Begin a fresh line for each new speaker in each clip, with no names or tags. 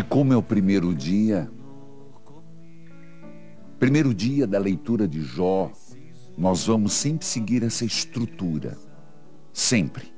como é o primeiro dia da leitura de Jó, nós vamos sempre seguir essa estrutura. Sempre.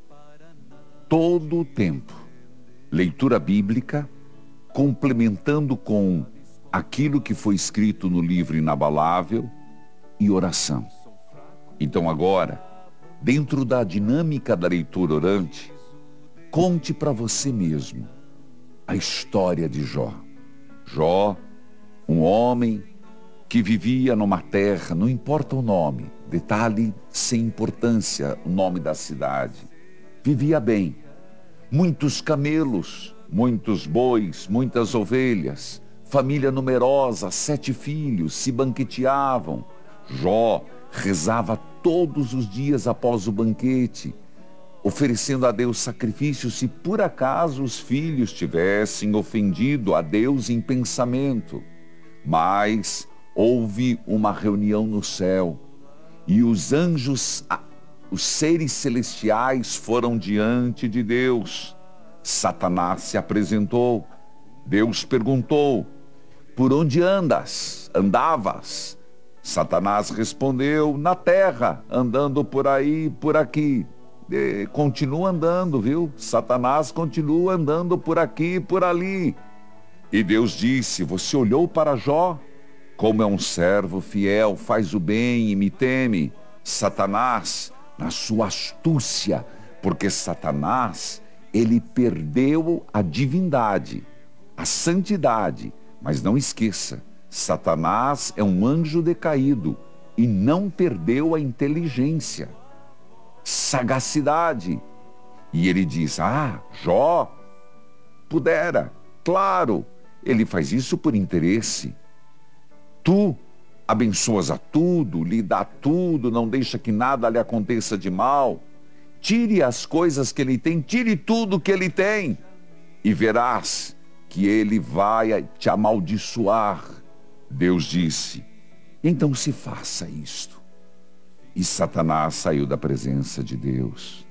Todo o tempo. Leitura bíblica, complementando com aquilo que foi escrito no livro inabalável e oração. Então agora, dentro da dinâmica da leitura orante, conte para você mesmo a história de Jó. Jó, um homem que vivia numa terra, não importa o nome, detalhe sem importância o nome da cidade. Vivia bem, muitos camelos, muitos bois, muitas ovelhas, família numerosa, 7 filhos, se banqueteavam. Jó rezava todos os dias após o banquete, oferecendo a Deus sacrifícios se por acaso os filhos tivessem ofendido a Deus em pensamento. Mas houve uma reunião no céu e os anjos, os seres celestiais foram diante de Deus. Satanás se apresentou. Deus perguntou: por onde andavas? Satanás respondeu: na terra, andando por aí, por aqui. Continua andando, viu? Satanás continua andando por aqui e por ali. E Deus disse: você olhou para Jó? Como é um servo fiel, faz o bem e me teme. Satanás, na sua astúcia, porque Satanás, ele perdeu a divindade, a santidade. Mas não esqueça, Satanás é um anjo decaído e não perdeu a inteligência, sagacidade. E ele diz: Jó pudera, claro, ele faz isso por interesse. Tu abençoas a tudo, lhe dá tudo, não deixa que nada lhe aconteça de mal. Tire as coisas que ele tem, tire tudo que ele tem, e verás que ele vai te amaldiçoar. Deus disse: então se faça isto. E Satanás saiu da presença de Deus.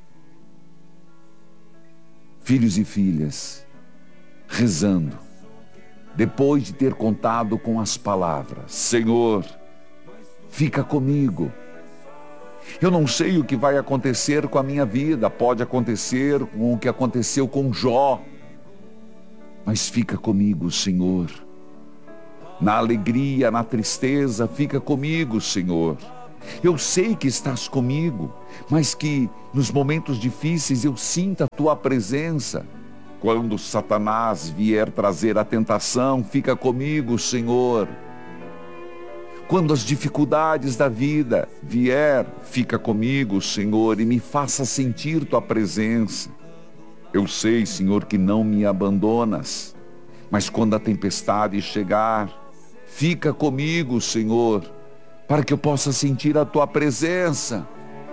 Filhos e filhas, rezando, depois de ter contado com as palavras: Senhor, fica comigo. Eu não sei o que vai acontecer com a minha vida, pode acontecer com o que aconteceu com Jó, mas fica comigo, Senhor. Na alegria, na tristeza, fica comigo, Senhor. Eu sei que estás comigo, mas que nos momentos difíceis eu sinta a tua presença. Quando Satanás vier trazer a tentação, fica comigo, Senhor. Quando as dificuldades da vida vier, fica comigo, Senhor, e me faça sentir tua presença. Eu sei, Senhor, que não me abandonas, mas quando a tempestade chegar, fica comigo, Senhor, para que eu possa sentir a tua presença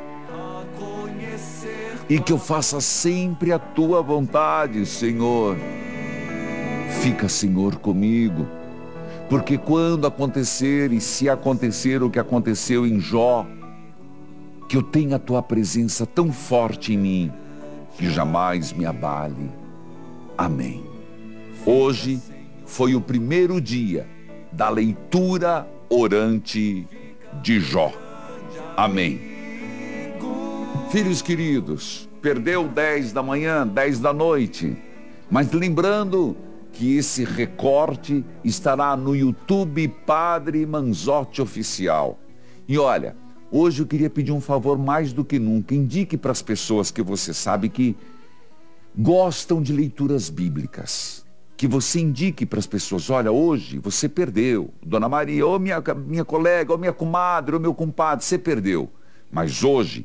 e que eu faça sempre a tua vontade, Senhor. Fica, Senhor, comigo, porque quando acontecer, e se acontecer o que aconteceu em Jó, que eu tenha a tua presença tão forte em mim, que jamais me abale. Amém. Hoje foi o primeiro dia da leitura orante de Jó. Amém. Filhos queridos, perdeu 10 da manhã, 10 da noite, mas lembrando que esse recorte estará no YouTube Padre Manzotti Oficial. E olha, hoje eu queria pedir um favor mais do que nunca. Indique para as pessoas que você sabe que gostam de leituras bíblicas, que você indique para as pessoas: olha, hoje você perdeu, Dona Maria, ou minha colega, ou minha comadre, ou meu compadre, você perdeu. Mas hoje,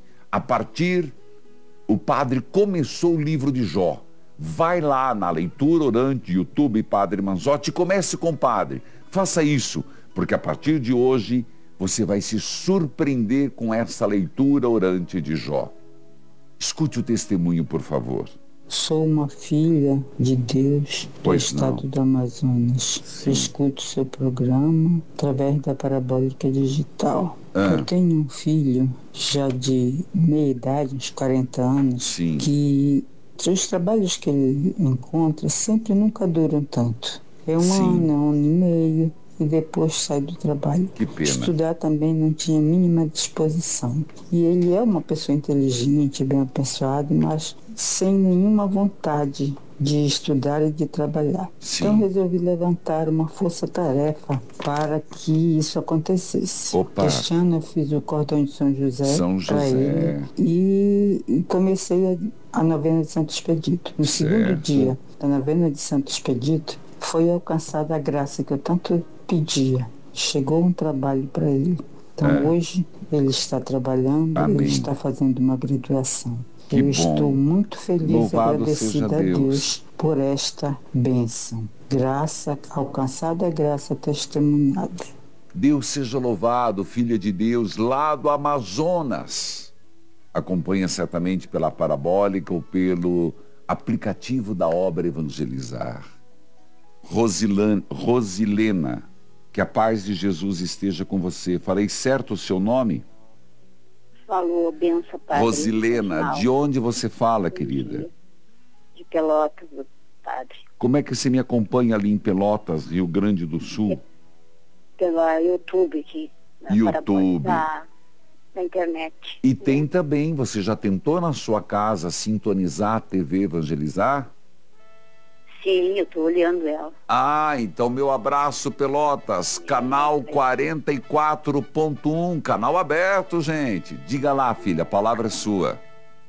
o padre começou o livro de Jó. Vai lá na leitura orante, YouTube Padre Manzotti, e comece com o padre. Faça isso, porque a partir de hoje você vai se surpreender com essa leitura orante de Jó. Escute o testemunho, por favor.
Sou uma filha de Deus do estado do Amazonas.
Sim.
Escuto seu programa através da parabólica digital. Eu tenho um filho já de meia idade, uns 40 anos,
Sim.
que Os trabalhos que ele encontra sempre nunca duram tanto. É um ano, é um ano e meio, e depois sai do trabalho.
Que pena.
Estudar também não tinha mínima disposição. E ele é uma pessoa inteligente, bem apessoada, mas sem nenhuma vontade de estudar e de trabalhar.
Sim.
Então resolvi levantar uma força-tarefa para que isso acontecesse.
Opa.
Este ano eu fiz o cordão de São José para ele e comecei a novena de Santo Expedito. No segundo dia da novena de Santo Expedito, foi alcançada a graça que eu tanto pedia. Chegou um trabalho para ele. Então hoje ele está trabalhando,
Amém.
ele está fazendo uma graduação.
Que
eu
bom.
Estou muito feliz e
Louvado
agradecida
seja
a Deus por esta bênção. Graça, alcançada a graça testemunhada.
Deus seja louvado, filha de Deus, lá do Amazonas. Acompanha certamente pela parabólica ou pelo aplicativo da obra Evangelizar. Rosilena, que a paz de Jesus esteja com você. Falei certo o seu nome?
Falou, benção, padre.
Rosilena, de onde você fala, querida?
De Pelotas, padre.
Como é que você me acompanha ali em Pelotas, Rio Grande do Sul?
Pela YouTube aqui.
YouTube.
Da internet.
E tem também, você já tentou na sua casa sintonizar a TV Evangelizar?
Sim, eu estou olhando ela.
Ah, então meu abraço, Pelotas, canal 44.1, canal aberto, gente. Diga lá, filha, a palavra é sua.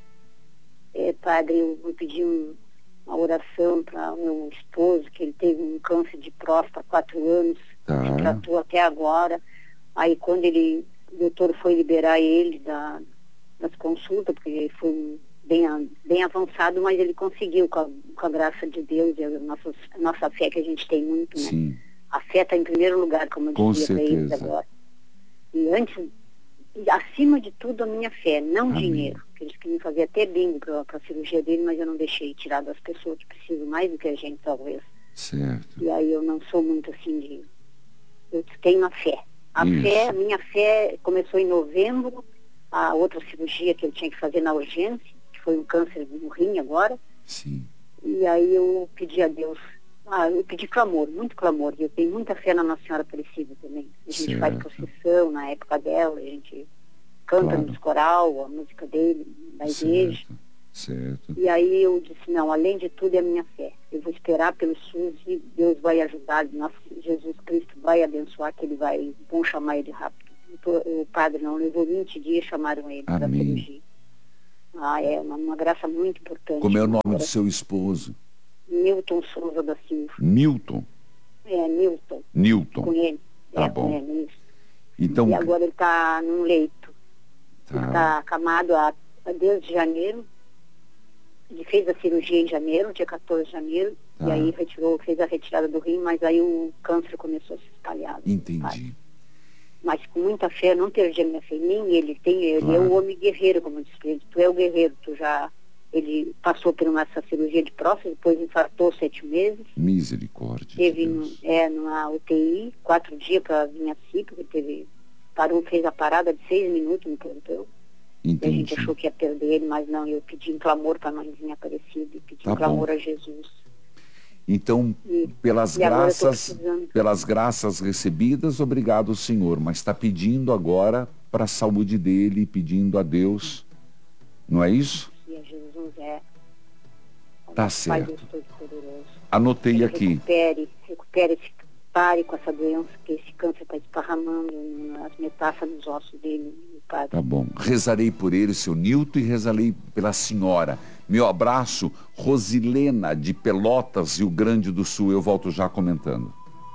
Padre, eu vou pedir uma oração para o meu esposo, que ele teve um câncer de próstata há 4 anos, se tratou até agora. Aí quando o doutor foi liberar ele das consultas, porque ele foi bem avançado, mas ele conseguiu, com a graça de Deus e a nossa fé, que a gente tem muito, né?
Sim.
A fé está em primeiro lugar, como eu dizia para eles agora. E acima de tudo, a minha fé, não
Amém.
dinheiro. Eles queriam fazer até bingo para a cirurgia dele, mas eu não deixei, tirar das pessoas que precisam mais do que a gente, talvez.
Certo.
E aí eu não sou muito assim eu tenho a fé. A minha fé começou em novembro, a outra cirurgia que eu tinha que fazer na urgência, foi um câncer no rim agora.
Sim.
E aí eu pedi a Deus, eu pedi clamor, muito clamor, e eu tenho muita fé na Nossa Senhora Aparecida também. A gente faz procissão na época dela, a gente canta nos coral, a música dele, da igreja.
Certo.
E aí eu disse, não, além de tudo é a minha fé. Eu vou esperar pelo SUS e Deus vai ajudar, nosso Jesus Cristo vai abençoar, que vão chamar ele rápido. O padre não levou 20 dias, chamaram ele para a cirurgia. É uma graça muito importante.
Como é o nome do seu esposo?
Newton Souza da Silva.
Milton?
Newton.
Newton.
Com ele.
Tá bom.
Com ele, isso.
Então,
e agora ele está num leito. Ele está acamado desde janeiro. Ele fez a cirurgia em janeiro, dia 14 de janeiro. E aí fez a retirada do rim, mas aí o câncer começou a se espalhar.
Entendi.
Mas com muita fé, eu não perdi a minha fé, nem ele. Ele é o homem guerreiro, como eu disse ele. Tu é o guerreiro, ele passou por essa cirurgia de próstata, depois infartou 7 meses.
Misericórdia.
Teve numa UTI, 4 dias para vir assim, porque fez a parada de 6 minutos no plantão.
Entendi.
E a gente achou que ia perder ele, mas não, eu pedi um clamor para a mãezinha Aparecida e pedi um clamor a Jesus.
Então, pelas graças recebidas, obrigado, Senhor. Mas está pedindo agora para a saúde dele, pedindo a Deus. Não é isso?
E a Jesus
Tá certo.
Pai Todo-Poderoso.
Anotei aqui.
Recupere, pare com essa doença, que esse câncer está esparramando nas metástases dos ossos dele, Padre.
Tá bom. Rezarei por ele, seu Nilton, e rezarei pela senhora. Meu abraço, Rosilena, de Pelotas, Rio Grande do Sul. Eu volto já comentando.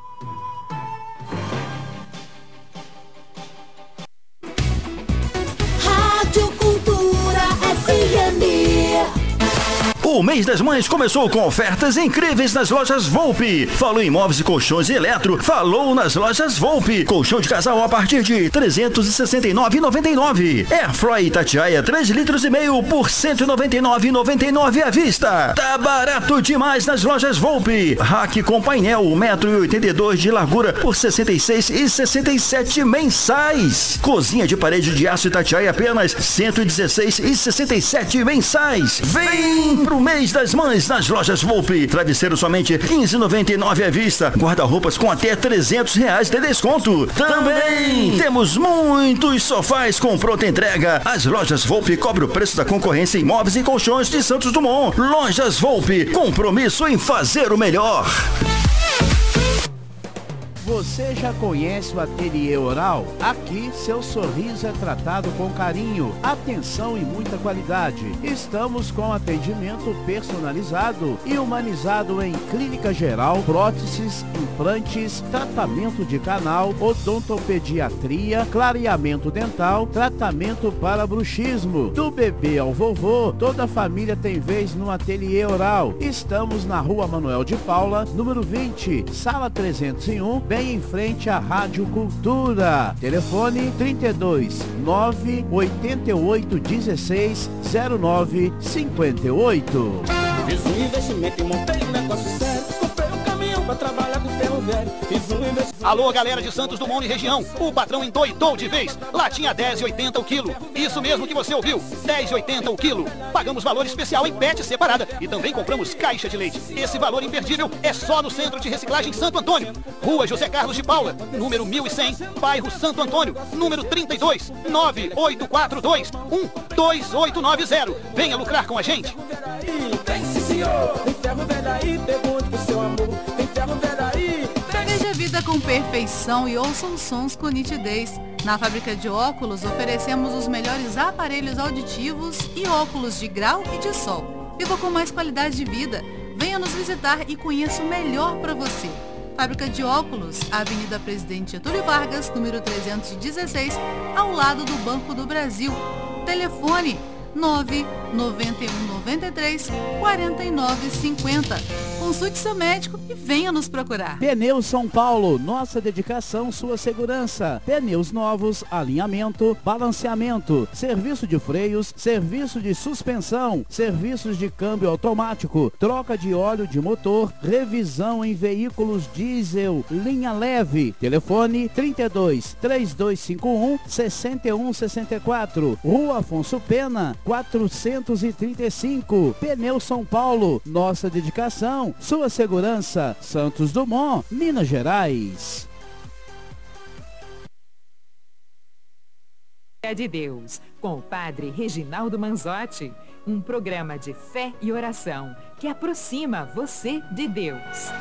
Rádio Cultura FM. O mês das mães começou com ofertas incríveis nas lojas Volpe. Falou em móveis e colchões e eletro, falou nas lojas Volpe. Colchão de casal a partir de R$ 369,99. Airfry Itatiaia 3,5 litros por R$ 199,99 à vista. Tá barato demais nas lojas Volpe. Rack com painel 1,82 m de largura por R$ 66,67 mensais. Cozinha de parede de aço Itatiaia apenas R$ 116,67 mensais. Vem pro mês das mães nas lojas Volpe. Travesseiro somente R$15,99 à vista. Guarda-roupas com até R$300 de desconto. Também temos muitos sofás com pronta entrega. As lojas Volpe cobrem o preço da concorrência em móveis e colchões de Santos Dumont. Lojas Volpe, compromisso em fazer o melhor.
Você já conhece o Ateliê Oral? Aqui, seu sorriso é tratado com carinho, atenção e muita qualidade. Estamos com atendimento personalizado e humanizado em clínica geral, próteses, implantes, tratamento de canal, odontopediatria, clareamento dental, tratamento para bruxismo. Do bebê ao vovô, toda a família tem vez no Ateliê Oral. Estamos na Rua Manuel de Paula, número 20, sala 301, bem em frente à Rádio Cultura. Telefone 32 988 16 09 58.
Fiz um investimento e montei um negócio sério. Comprei um caminhão pra trabalhar com ferro velho. Fiz um investimento.
Alô, galera de Santos Dumont e região. O patrão endoidou de vez. Latinha 10,80 o quilo. Isso mesmo que você ouviu. 10,80 o quilo. Pagamos valor especial em PET separada. E também compramos caixa de leite. Esse valor imperdível é só no Centro de Reciclagem Santo Antônio. Rua José Carlos de Paula, número 1100, bairro Santo Antônio, número 32, 98421 2890. Venha lucrar com a gente.
Vem, sim, senhor. Tem ferro velho aí, pergunte pro seu amor. Tem ferro velho aí.
Veja a vida com perfeição e ouça os sons com nitidez. Na fábrica de óculos, oferecemos os melhores aparelhos auditivos e óculos de grau e de sol. Viva com mais qualidade de vida. Venha nos visitar e conheça o melhor para você. Fábrica de óculos, Avenida Presidente Getúlio Vargas, número 316, ao lado do Banco do Brasil. Telefone 99193 4950. Consulte seu médico e venha nos procurar.
Pneus São Paulo, nossa dedicação, sua segurança. Pneus novos, alinhamento, balanceamento, serviço de freios, serviço de suspensão, serviços de câmbio automático, troca de óleo de motor, revisão em veículos diesel, linha leve. Telefone 32 3251 6164. Rua Afonso Pena, 435. Pneus São Paulo, nossa dedicação, sua segurança. Santos Dumont, Minas Gerais.
É de Deus, com o padre Reginaldo Manzotti, um programa de fé e oração que aproxima você de Deus.